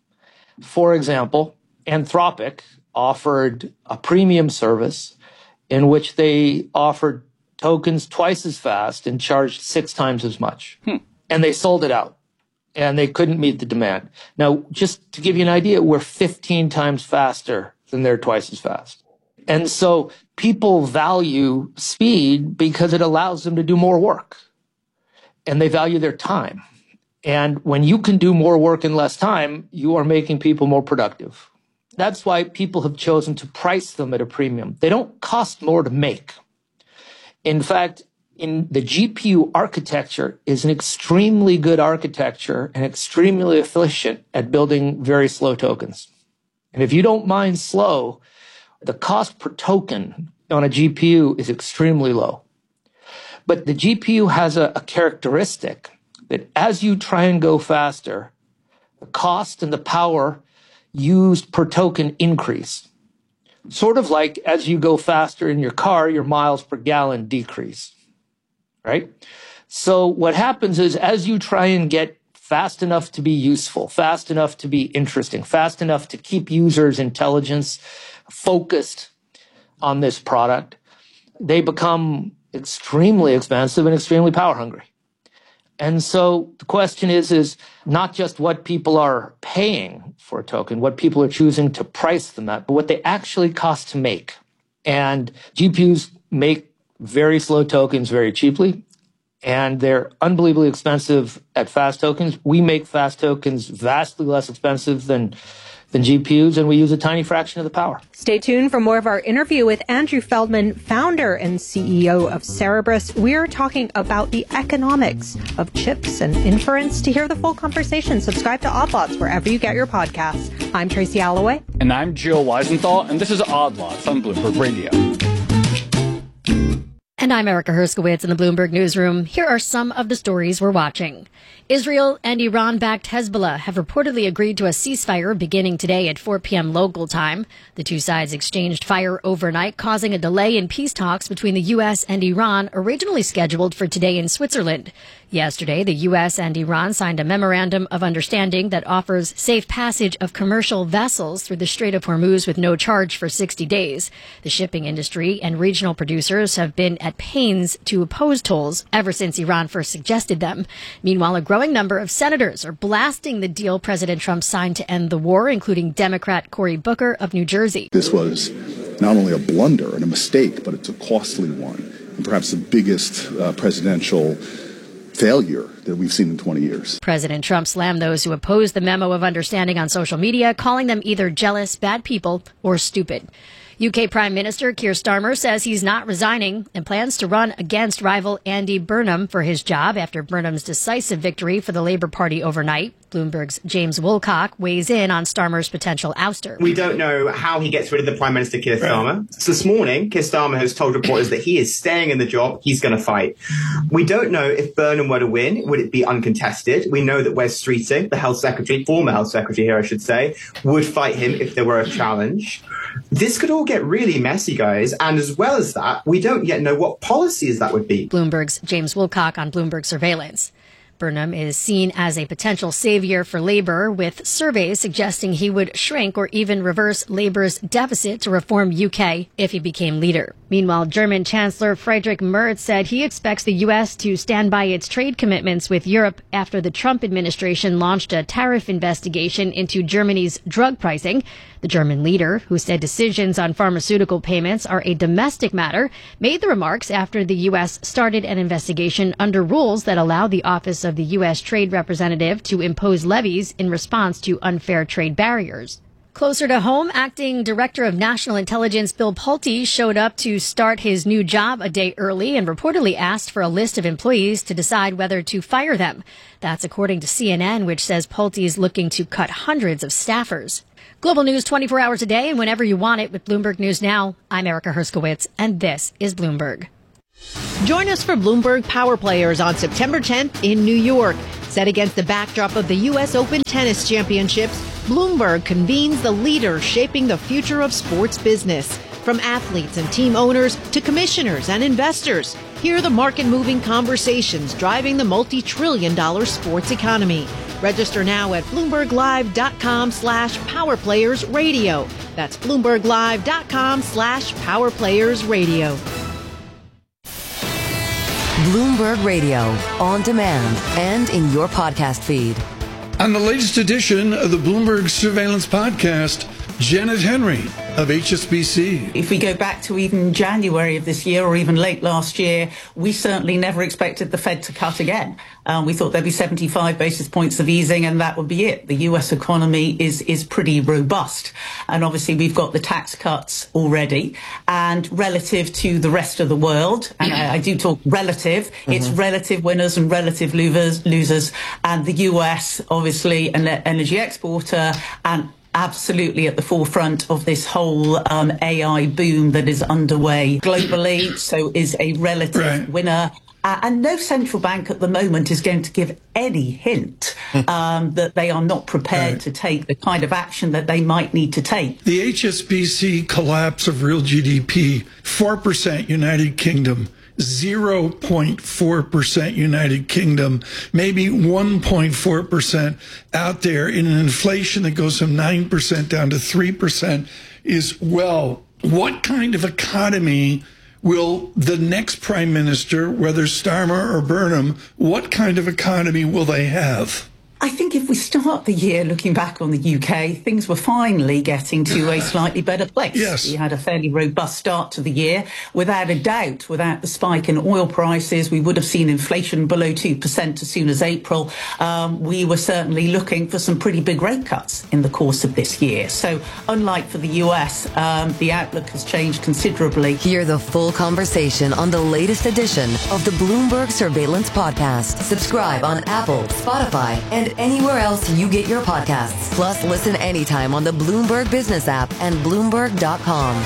For example, Anthropic offered a premium service in which they offered tokens twice as fast and charged six times as much. Hmm. And they sold it out. And they couldn't meet the demand. Now, just to give you an idea, we're fifteen times faster than they're twice as fast. And so people value speed because it allows them to do more work. And they value their time. And when you can do more work in less time, you are making people more productive. That's why people have chosen to price them at a premium. They don't cost more to make. In fact, in the G P U architecture is an extremely good architecture and extremely efficient at building very slow tokens. And if you don't mind slow, the cost per token on a G P U is extremely low. But the G P U has a, a characteristic that as you try and go faster, the cost and the power used per token increase. Sort of like as you go faster in your car, your miles per gallon decrease, right? So what happens is as you try and get fast enough to be useful, fast enough to be interesting, fast enough to keep users' intelligence focused on this product, they become extremely expensive and extremely power hungry. And so the question is, is not just what people are paying for a token, what people are choosing to price them at, but what they actually cost to make. And G P Us make very slow tokens very cheaply, and they're unbelievably expensive at fast tokens. We make fast tokens vastly less expensive than than G P Us, and we use a tiny fraction of the power. Stay tuned for more of our interview with Andrew Feldman, founder and C E O of Cerebras. We're talking about the economics of chips and inference. To hear the full conversation, subscribe to Odd Lots wherever you get your podcasts. I'm Tracy Alloway. And I'm Jill Weisenthal, and this is Odd Lots on Bloomberg Radio. And I'm Erica Herskowitz in the Bloomberg Newsroom. Here are some of the stories we're watching. Israel and Iran-backed Hezbollah have reportedly agreed to a ceasefire beginning today at four p.m. local time. The two sides exchanged fire overnight, causing a delay in peace talks between the U S and Iran, originally scheduled for today in Switzerland. Yesterday, the U S and Iran signed a memorandum of understanding that offers safe passage of commercial vessels through the Strait of Hormuz with no charge for sixty days. The shipping industry and regional producers have been at pains to oppose tolls ever since Iran first suggested them. Meanwhile, a growing number of senators are blasting the deal President Trump signed to end the war, including Democrat Cory Booker of New Jersey. This was not only a blunder and a mistake, but it's a costly one, and perhaps the biggest uh, presidential failure that we've seen in twenty years. President Trump slammed those who opposed the memo of understanding on social media, calling them either jealous, bad people, or stupid. U K Prime Minister Keir Starmer says he's not resigning and plans to run against rival Andy Burnham for his job after Burnham's decisive victory for the Labour Party overnight. Bloomberg's James Woolcock weighs in on Starmer's potential ouster. We don't know how he gets rid of the Prime Minister, Keir Starmer. Right. So this morning, Keir Starmer has told reporters that he is staying in the job. He's going to fight. We don't know if Burnham were to win, would it be uncontested? We know that Wes Streeting, the health secretary, former health secretary here, I should say, would fight him if there were a challenge. This could all get really messy, guys. And as well as that, we don't yet know what policies that would be. Bloomberg's James Woolcock on Bloomberg Surveillance. Burnham is seen as a potential savior for Labour, with surveys suggesting he would shrink or even reverse Labour's deficit to reform U K if he became leader. Meanwhile, German Chancellor Friedrich Merz said he expects the U S to stand by its trade commitments with Europe after the Trump administration launched a tariff investigation into Germany's drug pricing. The German leader, who said decisions on pharmaceutical payments are a domestic matter, made the remarks after the U S started an investigation under rules that allow the Office of of the U S Trade Representative to impose levies in response to unfair trade barriers. Closer to home, acting Director of National Intelligence Bill Pulte showed up to start his new job a day early and reportedly asked for a list of employees to decide whether to fire them. That's according to C N N, which says Pulte is looking to cut hundreds of staffers. Global news twenty-four hours a day and whenever you want it with Bloomberg News Now. I'm Erica Herskowitz, and this is Bloomberg. Join us for Bloomberg Power Players on September tenth in New York. Set against the backdrop of the U S Open Tennis Championships, Bloomberg convenes the leaders shaping the future of sports business. From athletes and team owners to commissioners and investors, hear the market-moving conversations driving the multi-trillion dollar sports economy. Register now at bloomberglive.com slash powerplayersradio. That's bloomberglive.com slash powerplayersradio. Bloomberg Radio, on demand and in your podcast feed. On the latest edition of the Bloomberg Surveillance Podcast, Janet Henry of H S B C. If we go back to even January of this year or even late last year, we certainly never expected the Fed to cut again. Um, we thought there'd be seventy-five basis points of easing and that would be it. The U S economy is is pretty robust. And obviously we've got the tax cuts already. And relative to the rest of the world, and I, I do talk relative, mm-hmm. It's relative winners and relative losers, losers. And the U S, obviously, an energy exporter and absolutely at the forefront of this whole um, A I boom that is underway globally, so is a relative right. winner. Uh, and no central bank at the moment is going to give any hint um, that they are not prepared right. to take the kind of action that they might need to take. The H S B C collapse of real G D P, four percent United Kingdom, zero point four percent United Kingdom, maybe one point four percent out there in an inflation that goes from nine percent down to three percent is, well, what kind of economy will the next prime minister, whether Starmer or Burnham, what kind of economy will they have? I think if we start the year looking back on the U K, things were finally getting to a slightly better place. Yes. We had a fairly robust start to the year. Without a doubt, without the spike in oil prices, we would have seen inflation below two percent as soon as April. Um, we were certainly looking for some pretty big rate cuts in the course of this year. So unlike for the U S, um, the outlook has changed considerably. Hear the full conversation on the latest edition of the Bloomberg Surveillance Podcast. Subscribe on Apple, Spotify, and anywhere else you get your podcasts. Plus, listen anytime on the Bloomberg Business app and Bloomberg dot com.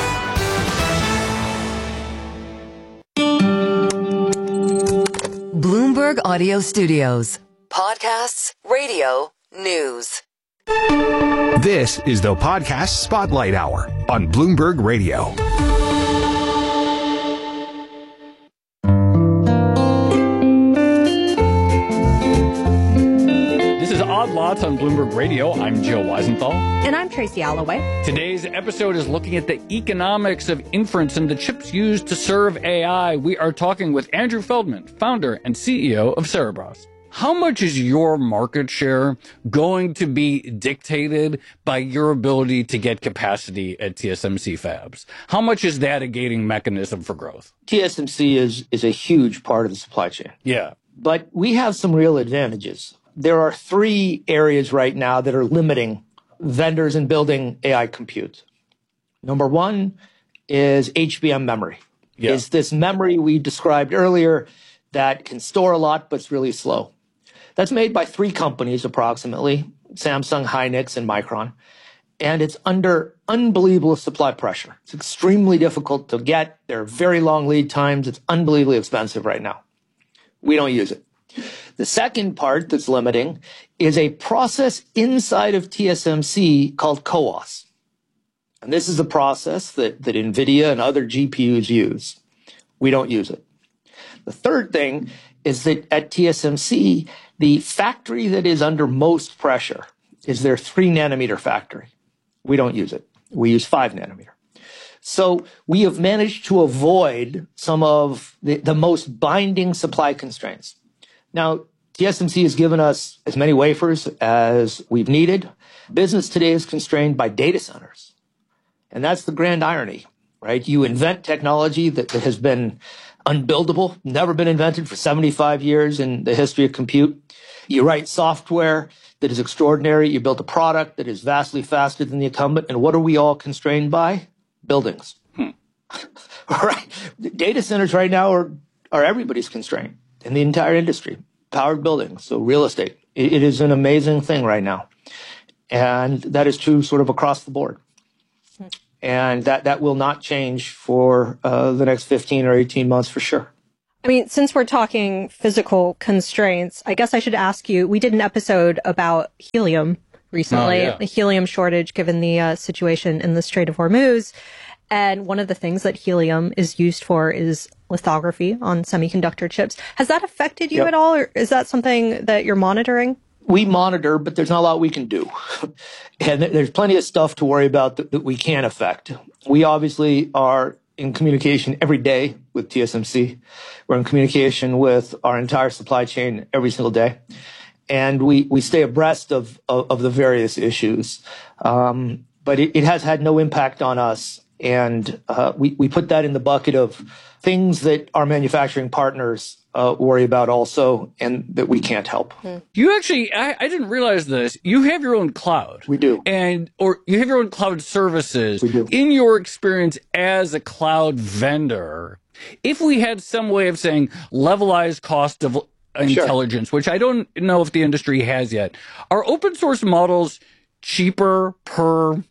Bloomberg Audio Studios. Podcasts, radio, news. This is the Podcast Spotlight Hour on Bloomberg Radio. Odd Lots on Bloomberg Radio. I'm Joe Weisenthal. And I'm Tracy Alloway. Today's episode is looking at the economics of inference and the chips used to serve A I. We are talking with Andrew Feldman, founder and C E O of Cerebras. How much is your market share going to be dictated by your ability to get capacity at T S M C fabs? How much is that a gating mechanism for growth? T S M C is, is a huge part of the supply chain. Yeah. But we have some real advantages. There are three areas right now that are limiting vendors in building A I compute. Number one is H B M memory. Yeah. It's this memory we described earlier that can store a lot, but it's really slow. That's made by three companies approximately, Samsung, Hynix, and Micron. And it's under unbelievable supply pressure. It's extremely difficult to get. There are very long lead times. It's unbelievably expensive right now. We don't use it. The second part that's limiting is a process inside of T S M C called CoWoS. And this is a process that, that NVIDIA and other G P Us use. We don't use it. The third thing is that at T S M C, the factory that is under most pressure is their three nanometer factory. We don't use it. We use five nanometer. So we have managed to avoid some of the, the most binding supply constraints. Now, T S M C has given us as many wafers as we've needed. Business today is constrained by data centers. And that's the grand irony, right? You invent technology that, that has been unbuildable, never been invented for seventy-five years in the history of compute. You write software that is extraordinary. You build a product that is vastly faster than the incumbent. And what are we all constrained by? Buildings. Hmm. Right. Data centers right now are, are everybody's constraint in the entire industry. Powered buildings, so real estate. It, it is an amazing thing right now. And that is true sort of across the board. Hmm. And that, that will not change for uh, the next fifteen or eighteen months for sure. I mean, since we're talking physical constraints, I guess I should ask you, we did an episode about helium recently, oh, yeah. the helium shortage given the uh, situation in the Strait of Hormuz. And one of the things that helium is used for is lithography on semiconductor chips. Has that affected you yep. at all, or is that something that you're monitoring? We monitor, but there's not a lot we can do. And there's plenty of stuff to worry about that, that we can affect. We obviously are in communication every day with T S M C. We're in communication with our entire supply chain every single day. And we, we stay abreast of, of, of the various issues. Um, but it, it has had no impact on us. And uh, we, we put that in the bucket of things that our manufacturing partners uh, worry about also, and that we can't help. You actually, I, I didn't realize this. You have your own cloud. We do. And, or you have your own cloud services. We do. In your experience as a cloud vendor, if we had some way of saying levelized cost of intelligence, sure. which I don't know if the industry has yet, are open source models cheaper per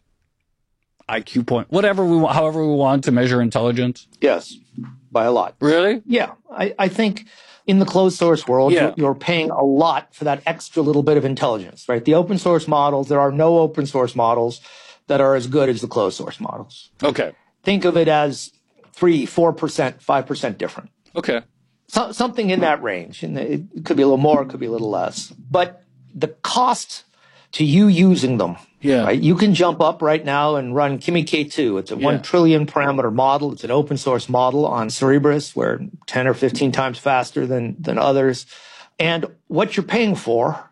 I Q point, whatever we want, however we want to measure intelligence? Yes, by a lot. Really? Yeah. I, I think in the closed source world, yeah. you're, you're paying a lot for that extra little bit of intelligence, right? The open source models, there are no open source models that are as good as the closed source models. Okay. Think of it as three, four percent, five percent different. Okay. So, something in that range. And it could be a little more, it could be a little less. But the cost to you using them, yeah. right? You can jump up right now and run Kimi K two. It's a yeah. one trillion parameter model. It's an open source model on Cerebras. We're ten or fifteen times faster than, than others. And what you're paying for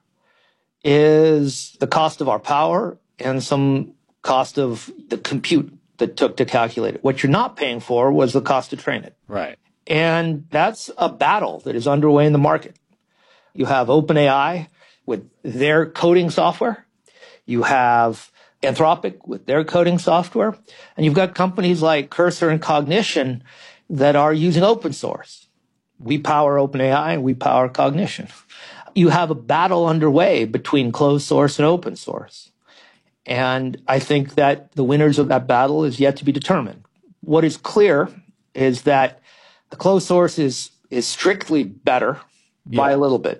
is the cost of our power and some cost of the compute that took to calculate it. What you're not paying for was the cost to train it. Right. And that's a battle that is underway in the market. You have OpenAI with their coding software. You have Anthropic with their coding software. And you've got companies like Cursor and Cognition that are using open source. We power OpenAI and we power Cognition. You have a battle underway between closed source and open source. And I think that the winners of that battle is yet to be determined. What is clear is that the closed source is, is strictly better yeah. by a little bit.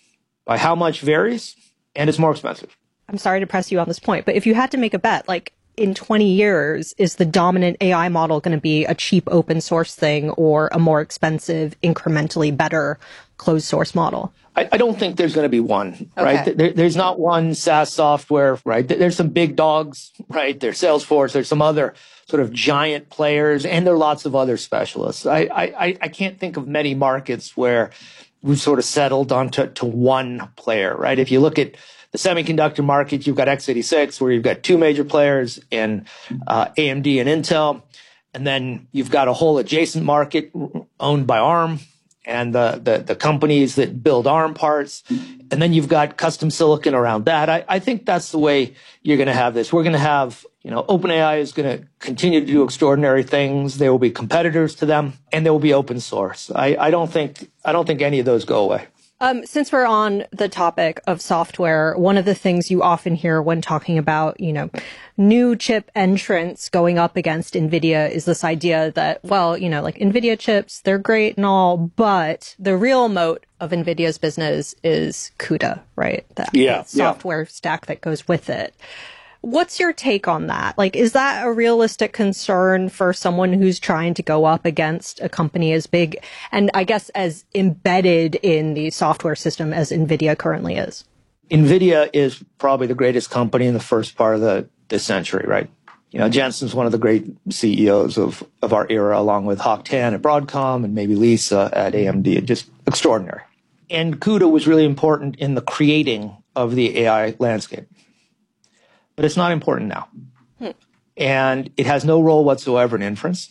By how much varies, and it's more expensive. I'm sorry to press you on this point, but if you had to make a bet, like in twenty years, is the dominant A I model going to be a cheap open source thing or a more expensive, incrementally better closed source model? I, I don't think there's going to be one, right? Okay. There, there's not one SaaS software, right? There's some big dogs, right? There's Salesforce, there's some other sort of giant players, and there are lots of other specialists. I, I, I can't think of many markets where we've sort of settled onto to one player, right? If you look at the semiconductor market, you've got x eighty-six, where you've got two major players in uh, A M D and Intel. And then you've got a whole adjacent market owned by ARM and the, the, the companies that build ARM parts. And then you've got custom silicon around that. I, I think that's the way you're going to have this. We're going to have, you know, OpenAI is going to continue to do extraordinary things. There will be competitors to them, and there will be open source. I, I don't think I don't think any of those go away. Um, since we're on the topic of software, one of the things you often hear when talking about, you know, new chip entrants going up against NVIDIA is this idea that, well, you know, like NVIDIA chips, they're great and all, but the real moat of NVIDIA's business is CUDA, right? That yeah, software yeah. stack that goes with it. What's your take on that? Like, is that a realistic concern for someone who's trying to go up against a company as big and I guess as embedded in the software system as NVIDIA currently is? NVIDIA is probably the greatest company in the first part of the this century, right? You know, Jensen's one of the great C E Os of, of our era, along with Hock Tan at Broadcom and maybe Lisa at A M D. Just extraordinary. And CUDA was really important in the creating of the A I landscape. But it's not important now. Hmm. And it has no role whatsoever in inference.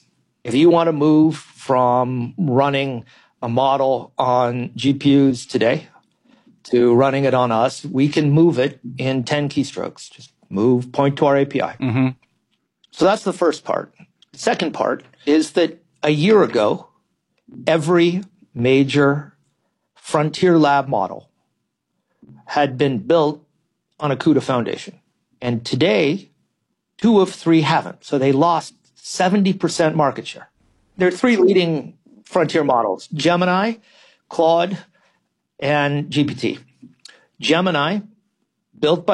If you want to move from running a model on G P Us today to running it on us, we can move it in ten keystrokes. Just move, point to our A P I. Mm-hmm. So that's the first part. The second part is that a year ago, every major frontier lab model had been built on a CUDA foundation. And today, two of three haven't. So they lost seventy percent market share. There are three leading frontier models: Gemini, Claude, and G P T. Gemini, built by